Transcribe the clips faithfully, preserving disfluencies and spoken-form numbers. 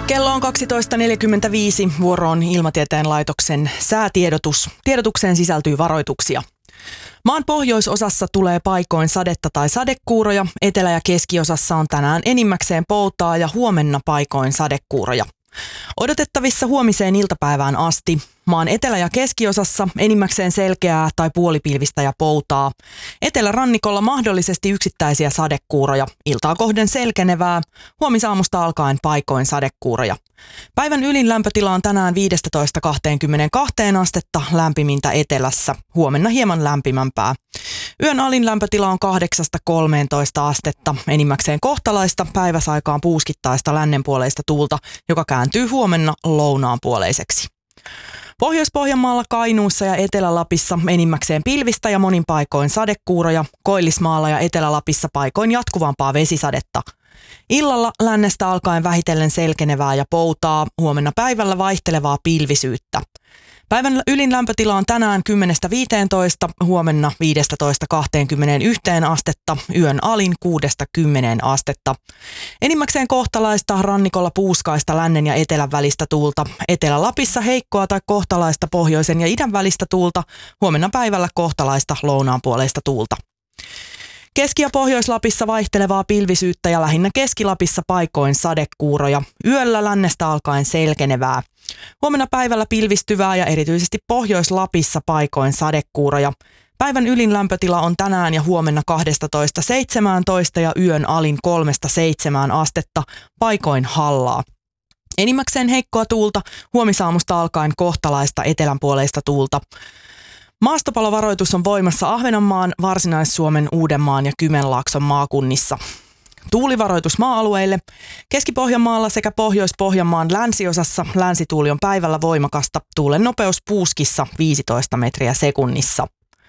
Kello on kaksitoista neljäkymmentäviisi. Vuoro on Ilmatieteen laitoksen säätiedotus. Tiedotukseen sisältyy varoituksia. Maan pohjoisosassa tulee paikoin sadetta tai sadekuuroja. Etelä- ja keskiosassa on tänään enimmäkseen poutaa ja huomenna paikoin sadekuuroja. Odotettavissa huomiseen iltapäivään asti. Maan etelä- ja keskiosassa enimmäkseen selkeää tai puolipilvistä ja poutaa. Etelärannikolla mahdollisesti yksittäisiä sadekuuroja. Iltaa kohden selkenevää. Huomisaamusta alkaen paikoin sadekuuroja. Päivän ylin lämpötila on tänään viisitoista kaksikymmentäkaksi astetta, lämpimintä etelässä. Huomenna hieman lämpimämpää. Yön alin lämpötila on kahdeksasta kolmeentoista astetta. Enimmäkseen kohtalaista, päiväsaikaan puuskittaista lännenpuoleista tuulta, joka kääntyy huomenna lounaanpuoleiseksi. Pohjois-Pohjanmaalla, Kainuussa ja Etelä-Lapissa enimmäkseen pilvistä ja monin paikoin sadekuuroja. Koillismaalla ja Etelä-Lapissa paikoin jatkuvampaa vesisadetta. Illalla lännestä alkaen vähitellen selkenevää ja poutaa, huomenna päivällä vaihtelevaa pilvisyyttä. Päivän ylin lämpötila on tänään kymmenestä viiteentoista, huomenna viisitoista kaksikymmentäyksi astetta, yön alin kuudesta kymmeneen astetta. Enimmäkseen kohtalaista, rannikolla puuskaista lännen ja etelän välistä tuulta. Etelä-Lapissa heikkoa tai kohtalaista pohjoisen ja idän välistä tuulta, huomenna päivällä kohtalaista lounaanpuoleista tuulta. Keski- ja Pohjois-Lapissa vaihtelevaa pilvisyyttä ja lähinnä Keski-Lapissa paikoin sadekuuroja. Yöllä lännestä alkaen selkenevää. Huomenna päivällä pilvistyvää ja erityisesti Pohjois-Lapissa paikoin sadekuuroja. Päivän ylin lämpötila on tänään ja huomenna kaksitoista seitsemäntoista ja yön alin kolmesta seitsemään astetta, paikoin hallaa. Enimmäkseen heikkoa tuulta, huomisaamusta alkaen kohtalaista etelänpuoleista tuulta. Maastopalovaroitus on voimassa Ahvenanmaan, Varsinais-Suomen, Uudenmaan ja Kymenlaakson maakunnissa. Tuulivaroitus maa-alueille. Keski-Pohjanmaalla sekä Pohjois-Pohjanmaan länsiosassa länsituuli on päivällä voimakasta. Tuulen nopeus puuskissa viisitoista metriä sekunnissa.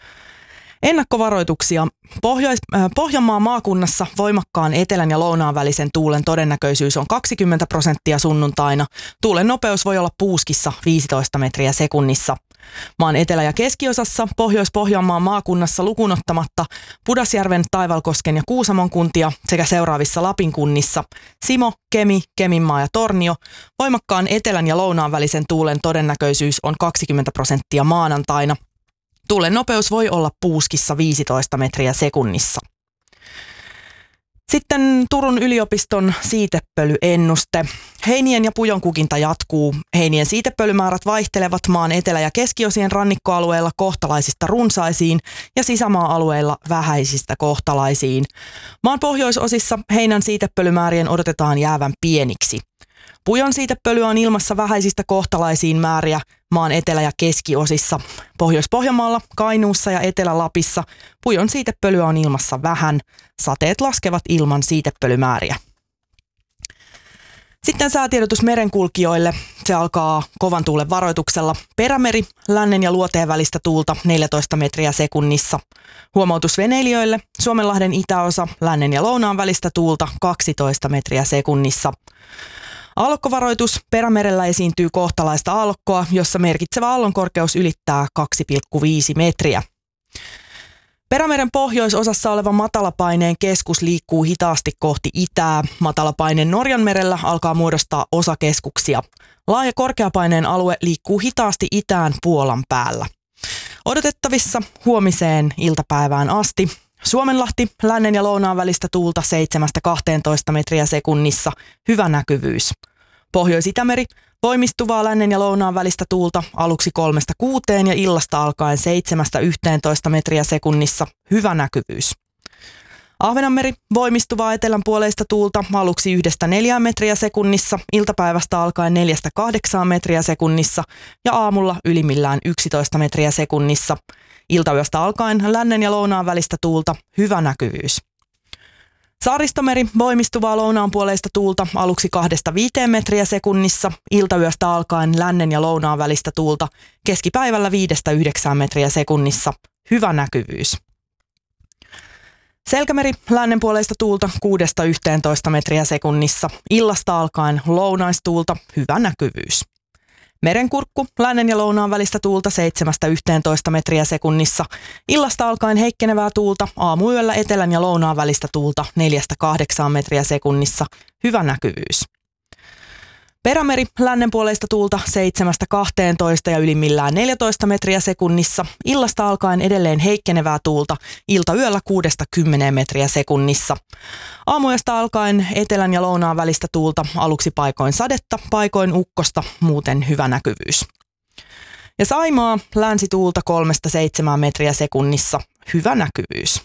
Ennakkovaroituksia. Pohjois- äh, Pohjanmaan maakunnassa voimakkaan etelän ja lounaan välisen tuulen todennäköisyys on kaksikymmentä prosenttia sunnuntaina. Tuulen nopeus voi olla puuskissa viisitoista metriä sekunnissa. Maan etelä- ja keskiosassa Pohjois-Pohjanmaan maakunnassa lukunottamatta Pudasjärven, Taivalkosken ja Kuusamon kuntia sekä seuraavissa Lapin kunnissa Simo, Kemi, Keminmaa ja Tornio. Voimakkaan etelän ja lounaan välisen tuulen todennäköisyys on kaksikymmentä prosenttia maanantaina. Tuulen nopeus voi olla puuskissa viisitoista metriä sekunnissa. Sitten Turun yliopiston siitepölyennuste. Heinien ja pujon kukinta jatkuu. Heinien siitepölymäärät vaihtelevat maan etelä- ja keskiosien rannikkoalueilla kohtalaisista runsaisiin ja sisämaa-alueilla vähäisistä kohtalaisiin. Maan pohjoisosissa heinän siitepölymäärien odotetaan jäävän pieniksi. Pujon siitepölyä on ilmassa vähäisistä kohtalaisiin määriä maan etelä- ja keskiosissa. Pohjois-Pohjanmaalla, Kainuussa ja Etelä-Lapissa pujon siitepölyä on ilmassa vähän. Sateet laskevat ilman siitepölymääriä. Sitten säätiedotus merenkulkijoille. Se alkaa kovan tuulen varoituksella. Perämeri, lännen ja luoteen välistä tuulta neljätoista metriä sekunnissa. Huomautus veneilijöille. Suomenlahden itäosa, lännen ja lounaan välistä tuulta kaksitoista metriä sekunnissa. Aallokkovaroitus. Perämerellä esiintyy kohtalaista aallokkoa, jossa merkitsevä aallonkorkeus ylittää kaksi pilkku viisi metriä. Perämeren pohjoisosassa oleva matalapaineen keskus liikkuu hitaasti kohti itää. Matalapaine Norjanmerellä alkaa muodostaa osakeskuksia. Laaja korkeapaineen alue liikkuu hitaasti itään Puolan päällä. Odotettavissa huomiseen iltapäivään asti. Suomenlahti, lännen ja lounaan välistä tuulta seitsemästä kahteentoista metriä sekunnissa, hyvä näkyvyys. Pohjois-Itämeri, voimistuvaa lännen ja lounaan välistä tuulta aluksi kolmesta kuuteen ja illasta alkaen seitsemästä yhteentoista metriä sekunnissa, hyvä näkyvyys. Ahvenanmeri, voimistuvaa etelänpuoleista tuulta aluksi yhdestä neljään metriä sekunnissa, iltapäivästä alkaen neljästä kahdeksaan metriä sekunnissa ja aamulla ylimmillään yksitoista metriä sekunnissa. Iltayöstä alkaen lännen ja lounaan välistä tuulta, hyvä näkyvyys. Saaristomeri, voimistuvaa lounaanpuoleista tuulta aluksi kahdesta viiteen metriä sekunnissa, iltayöstä alkaen lännen ja lounaan välistä tuulta, keskipäivällä viidestä yhdeksään metriä sekunnissa, hyvä näkyvyys. Selkämeri, lännenpuoleista tuulta kuudesta yhteentoista metriä sekunnissa, illasta alkaen lounaistuulta, hyvä näkyvyys. Merenkurkku, lännen ja lounaan välistä tuulta seitsemästä yhteentoista metriä sekunnissa. Illasta alkaen heikkenevää tuulta, aamuyöllä etelän ja lounaan välistä tuulta neljästä kahdeksaan metriä sekunnissa. Hyvä näkyvyys. Perämeri lännenpuoleista tuulta seitsemästä kahteentoista ja ylimmillään neljätoista metriä sekunnissa. Illasta alkaen edelleen heikkenevää tuulta, iltayöllä kuudesta kymmeneen metriä sekunnissa. Aamuyöstä alkaen etelän ja lounaan välistä tuulta, aluksi paikoin sadetta, paikoin ukkosta, muuten hyvä näkyvyys. Ja Saimaa länsituulta kolmesta seitsemään metriä sekunnissa, hyvä näkyvyys.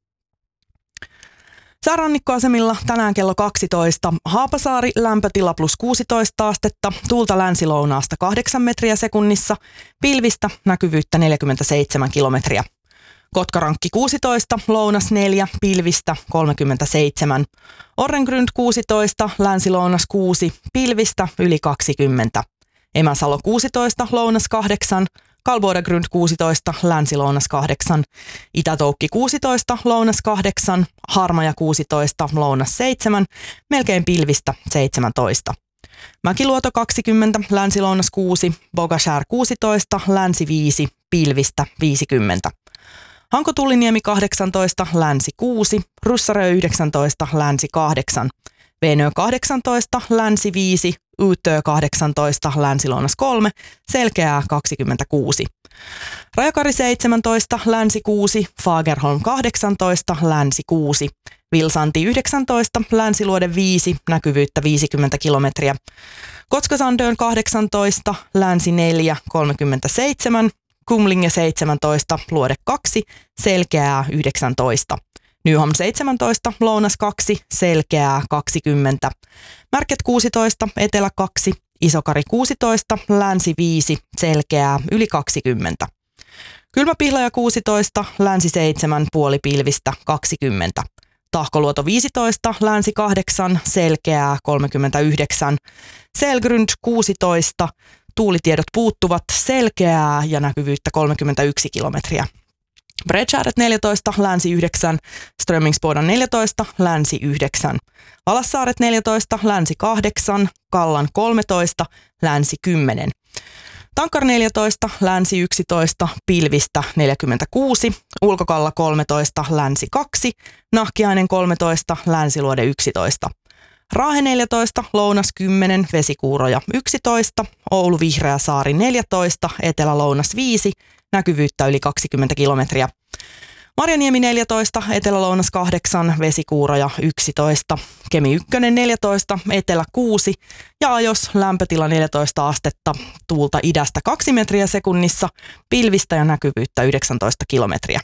Säärannikkoasemilla tänään kello kaksitoista. Haapasaari lämpötila plus kuusitoista astetta, tuulta länsilounaasta kahdeksan metriä sekunnissa, pilvistä näkyvyyttä neljäkymmentäseitsemän kilometriä. Kotkarankki kuusitoista, lounas neljä, pilvistä kolmekymmentäseitsemän. Orrengrund kuusitoista, länsilounas kuusi, pilvistä yli kaksikymmentä. Emäsalo kuusitoista, lounas kahdeksan, Kalbodagrund kuusitoista, länsilounas kahdeksan, Itätoukki kuusitoista, lounas kahdeksan, Harmaja kuusitoista, lounas seitsemän, melkein pilvistä seitsemäntoista. Mäkiluoto kaksikymmentä, länsilounas kuusi, Bogashär kuusitoista, länsi viisi, pilvistä viisikymmentä. Hanko-Tulliniemi kahdeksantoista, länsi kuusi, Russarö yhdeksäntoista, länsi kahdeksan, Veenö kahdeksantoista, länsi viisi, Utö kahdeksantoista, länsilounas kolme, Selkeää kaksikymmentäkuusi. Rajakari seitsemäntoista, länsi kuusi, Fagerholm kahdeksantoista, länsi kuusi. Vilsanti yhdeksäntoista, länsiluode viisi, näkyvyyttä viisikymmentä kilometriä. Kotskasandön kahdeksantoista, länsi neljä, kolmekymmentäseitsemän. Kumlinge seitsemäntoista, luode kaksi, Selkeää yhdeksäntoista. Nyholm seitsemäntoista, lounas kaksi, Selkeää kaksikymmentä. Märket kuusitoista, etelä kaksi, Isokari kuusitoista, länsi viisi, Selkeää yli kaksikymmentä. Kylmäpihlaja kuusitoista, länsi seitsemän, puolipilvistä kaksikymmentä. Tahkoluoto viisitoista, länsi kahdeksan, Selkeää kolmekymmentäyhdeksän. Selgrund kuusitoista, tuulitiedot puuttuvat, Selkeää ja näkyvyyttä kolmekymmentäyksi kilometriä. Bredshäret neljätoista, länsi yhdeksän, Strömingsbodan neljätoista, länsi yhdeksän. Valassaaret neljätoista, länsi kahdeksan, Kallan kolmetoista, länsi kymmenen. Tankkar neljätoista, länsi yksitoista, pilvistä neljäkymmentäkuusi, Ulkokalla kolmetoista, länsi kaksi, Nahkiainen kolmetoista, länsiluode yksitoista. Raahe neljätoista, lounas kymmenen, Vesikuuroja yksitoista, Oulu Vihreäsaari neljätoista, Etelä-lounas viisi, näkyvyyttä yli kaksikymmentä kilometriä. Marjaniemi neljätoista, Etelä-lounas kahdeksan, Vesikuuroja yksitoista, Kemi yksi neljätoista, Etelä kuusi ja Ajos lämpötila neljätoista astetta, tuulta idästä kaksi metriä sekunnissa, pilvistä ja näkyvyyttä yhdeksäntoista kilometriä.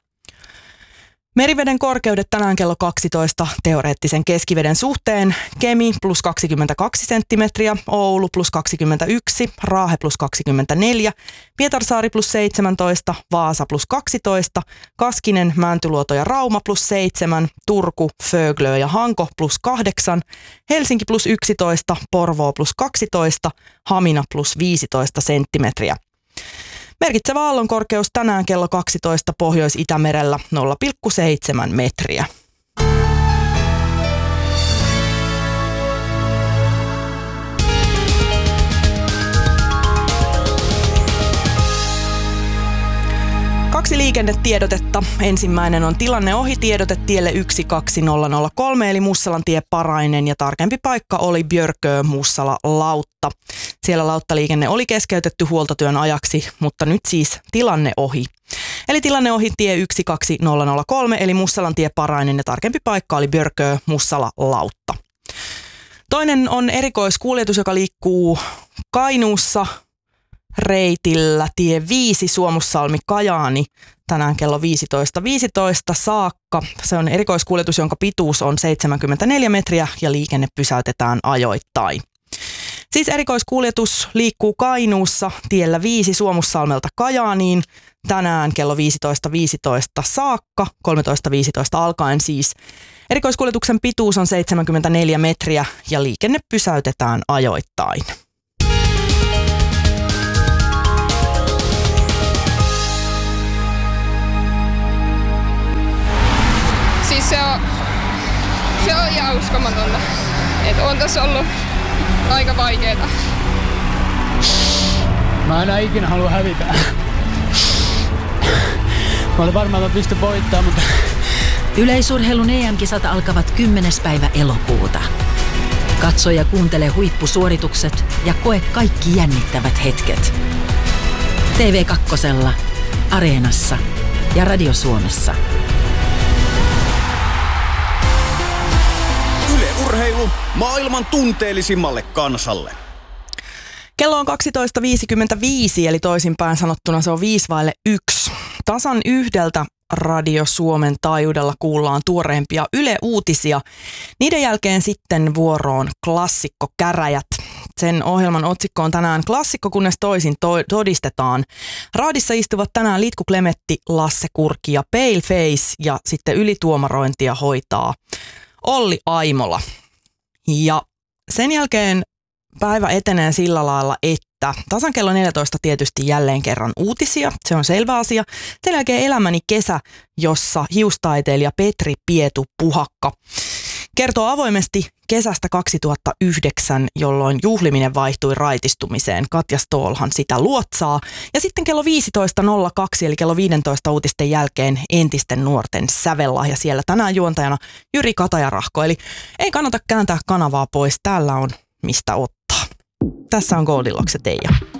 Meriveden korkeudet tänään kello kaksitoista teoreettisen keskiveden suhteen. Kemi plus kaksikymmentäkaksi senttimetriä, Oulu plus kaksikymmentäyksi, Raahe plus kaksikymmentäneljä, Pietarsaari plus seitsemäntoista, Vaasa plus kaksitoista, Kaskinen, Mäntyluoto ja Rauma plus seitsemän, Turku, Föglö ja Hanko plus kahdeksan, Helsinki plus yksitoista, Porvoo plus kaksitoista, Hamina plus viisitoista senttimetriä. Merkitsevä aallonkorkeus tänään kello kaksitoista Pohjois-Itämerellä nolla pilkku seitsemän metriä. Kaksi liikennetiedotetta. Ensimmäinen on tilanne ohi tiedote tielle yksi kaksi nolla nolla kolme eli Mussalantie Parainen ja tarkempi paikka oli Björkö Mussala Lautta. Siellä lauttaliikenne oli keskeytetty huoltotyön ajaksi, mutta nyt siis tilanne ohi. Eli tilanne ohi tie yksi kaksi nolla nolla kolme eli Mussalantie Parainen ja tarkempi paikka oli Björkö Mussala Lautta. Toinen on erikoiskuljetus, joka liikkuu Kainuussa reitillä tie viisi Suomussalmi Kajaani tänään kello viisitoista viisitoista saakka. Se on erikoiskuljetus, jonka pituus on seitsemänkymmentäneljä metriä ja liikenne pysäytetään ajoittain. Siis erikoiskuljetus liikkuu Kainuussa tiellä viisi Suomussalmelta Kajaaniin tänään kello viisitoista viisitoista saakka, kolmetoista viisitoista alkaen siis. Erikoiskuljetuksen pituus on seitsemänkymmentäneljä metriä ja liikenne pysäytetään ajoittain. Siis se on, se on ihan uskomatonta. Et on tässä ollut aika vaikeeta. Mä enää ikinä halua hävitä. Mä olin varmaan, että mä pystyn voittamaan, mutta... Yleisurheilun E M-kisat alkavat kymmenes päivä elokuuta. Katso ja kuuntele huippusuoritukset ja koe kaikki jännittävät hetket. T V kaksi, Areenassa ja Radio Suomessa. Yle Urheilu maailman tunteellisimmalle kansalle. Kello on kaksitoista viisikymmentäviisi, eli toisinpäin sanottuna se on viisi vaille yksi. Tasan yhdeltä Radio Suomen taajuudella kuullaan tuoreimpia Yle-uutisia. Niiden jälkeen sitten vuoroon Klassikko-käräjät. Sen ohjelman otsikko on tänään Klassikko, kunnes toisin to- todistetaan. Raadissa istuvat tänään Litku Klemetti, Lasse Kurki ja Paleface, ja sitten ylituomarointia hoitaa Olli Aimola. Ja sen jälkeen päivä etenee sillä lailla, että tasan kello neljätoista tietysti jälleen kerran uutisia, se on selvä asia. Sen jälkeen Elämäni kesä, jossa hiustaiteilija Petri Pietu Puhakka kertoo avoimesti kesästä kaksituhattayhdeksän, jolloin juhliminen vaihtui raitistumiseen. Katja Ståhlhan sitä luotsaa. Ja sitten kello viisitoista nolla kaksi, eli kello viisitoista uutisten jälkeen entisten nuorten sävellahja. Siellä tänään juontajana Jyri Katajarahko. Eli ei kannata kääntää kanavaa pois, täällä on mistä ottaa. Tässä on Goldilocks ja Teija.